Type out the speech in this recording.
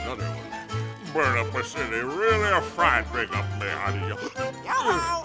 another one. Burn up a city, really a frightening up there, honey.